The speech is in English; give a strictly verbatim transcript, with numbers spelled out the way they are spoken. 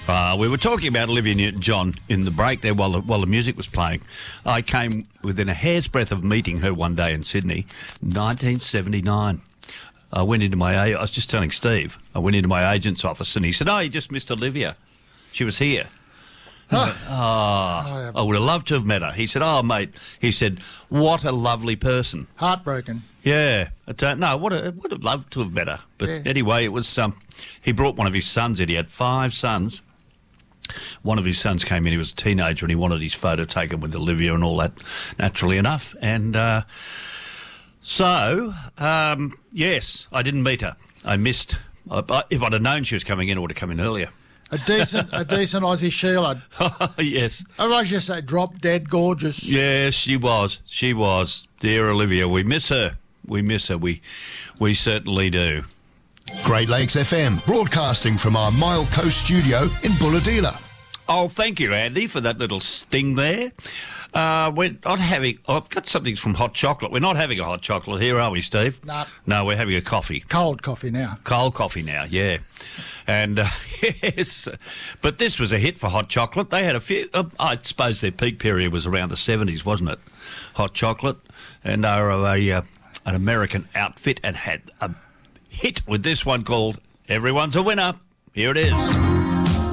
Uh, we were talking about Olivia Newton-John in the break there while the, while the music was playing. I came within a hair's breadth of meeting her one day in Sydney, nineteen seventy-nine. I went into my... I was just telling Steve, I went into my agent's office and he said, oh, you just missed Olivia. She was here. Huh. Went, oh, I would have loved to have met her. He said, oh, mate, he said, what a lovely person. Heartbroken. Yeah. I don't know. What a, would have loved to have met her. But Yeah. anyway, it was... Um, he brought one of his sons in. He had five sons. One of his sons came in, he was a teenager, and he wanted his photo taken with Olivia and all that, naturally enough. And uh, so, um, yes, I didn't meet her. I missed. Uh, if I'd have known she was coming in, I would have come in earlier. A decent, a decent Aussie Sheila. Yes. I was just say, drop dead gorgeous. Yes, she was. She was. Dear Olivia, we miss her. We miss her. We, we certainly do. Great Lakes F M, broadcasting from our Mile Coast studio in Bulahdelah. Oh, thank you, Andy, for that little sting there. Uh, we're not having... Oh, I've got something from hot chocolate. We're not having a hot chocolate here, are we, Steve? No. No, we're having a coffee. Cold coffee now. Cold coffee now, yeah. And, uh, yes, but this was a hit for hot chocolate. They had a few... Uh, I suppose their peak period was around the seventies, wasn't it? Hot chocolate. And they were a, uh, an American outfit and had a hit with this one called Everyone's a Winner. Here it is.